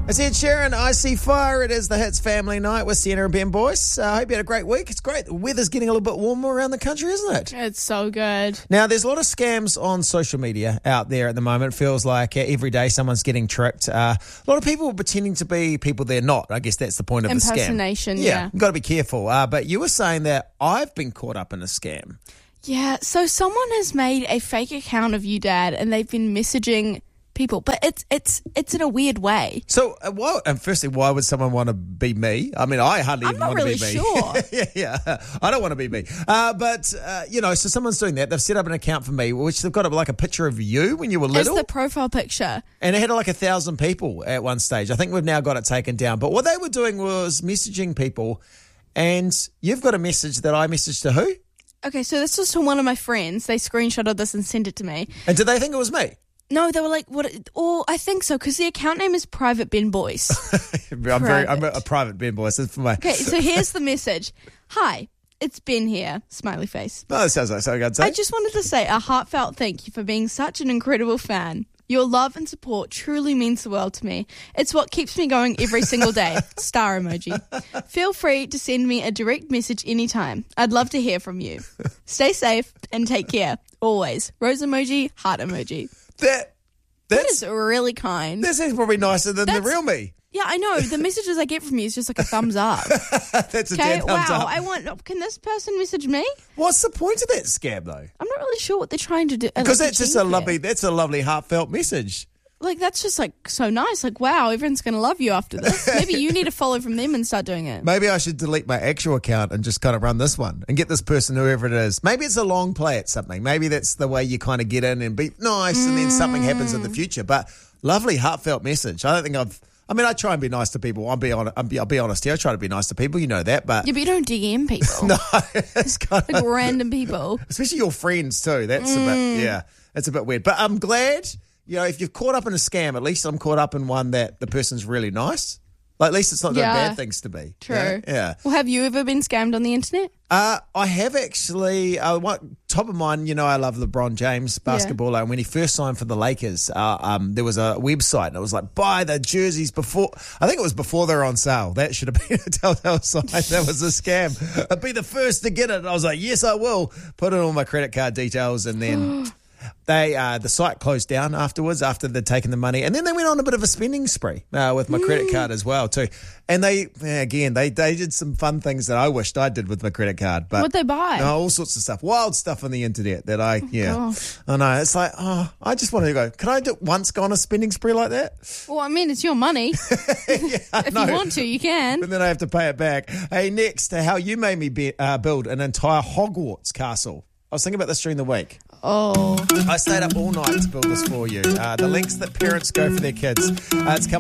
It's Ed Sheeran, I See Fire. It is the Hits Family Night with Sienna and Ben Boyce. I hope you had a great week. It's great. The weather's getting a little bit warmer around the country, isn't it? It's so good. Now, there's a lot of scams on social media out there at the moment. It feels like every day someone's getting tricked. A lot of people pretending to be people they're not. I guess that's the point of the scam. Impersonation, yeah. You've got to be careful. But you were saying that I've been caught up in a scam. Yeah, so someone has made a fake account of you, Dad, and they've been messaging people, but it's in a weird way. So, firstly, why would someone want to be me? I mean, I hardly even want to be me. I'm not really sure. yeah, I don't want to be me. But so someone's doing that. They've set up an account for me, which they've got like a picture of you when you were little. It's the profile picture. And it had like 1,000 people at one stage. I think we've now got it taken down. But what they were doing was messaging people, and you've got a message that I messaged to who? Okay, so this was to one of my friends. They screenshotted this and sent it to me. And did they think it was me? No, they were like, "What?" Oh, I think so, because the account name is Private Ben Boyce. I'm a private Ben Boyce. It's for my. Okay, so here's the message. Hi, it's Ben here. Smiley face. No, that sounds like something I'd say. I just wanted to say a heartfelt thank you for being such an incredible fan. Your love and support truly means the world to me. It's what keeps me going every single day. Star emoji. Feel free to send me a direct message anytime. I'd love to hear from you. Stay safe and take care. Always. Rose emoji, heart emoji. That is really kind. That's probably nicer than the real me. Yeah, I know. The messages I get from you is just like a thumbs up. That's a dead thumbs up. Can this person message me? What's the point of that scam, though? I'm not really sure what they're trying to do. Because that's just a lovely heartfelt message. Like, that's just, like, so nice. Like, wow, everyone's going to love you after this. Maybe you need to follow from them and start doing it. Maybe I should delete my actual account and just kind of run this one and get this person, whoever it is. Maybe it's a long play at something. Maybe that's the way you kind of get in and be nice and then something happens in the future. But lovely, heartfelt message. I try and be nice to people. I'll be honest here. I try to be nice to people. You know that. But yeah, but you don't DM people. No. It's kind of like random people. Especially your friends too. That's it's a bit weird. But I'm glad... if you're caught up in a scam, at least I'm caught up in one that the person's really nice. Like, at least it's not doing bad things to be. True. Yeah. Well, have you ever been scammed on the internet? I have actually. Top of mind, I love LeBron James basketballer. And when he first signed for the Lakers, there was a website and it was like, buy the jerseys before. I think it was before they were on sale. That should have been a telltale sign that was a scam. I'd be the first to get it. And I was like, yes, I will. Put in all my credit card details and then... the site closed down afterwards after they'd taken the money, and then they went on a bit of a spending spree with my credit card as well too. And they did some fun things that I wished I did with my credit card. But what'd they buy? All sorts of stuff, wild stuff on the internet that I know. It's like, I just wanted to go. Can I once go on a spending spree like that? Well, I mean, it's your money. If you want to, you can. But then I have to pay it back. Hey, next, how you made me build an entire Hogwarts castle. I was thinking about this during the week. Oh. I stayed up all night to build this for you. The lengths that parents go for their kids. It's coming